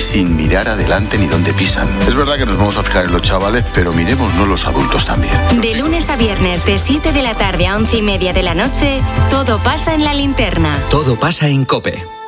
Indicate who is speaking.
Speaker 1: sin mirar adelante ni dónde pisan. Es verdad que nos vamos a fijar en los chavales, pero miremosnos los adultos también.
Speaker 2: De lunes a viernes, de 7 de la tarde a 11:30 de la noche, todo pasa en La Linterna.
Speaker 3: Todo pasa en COPE.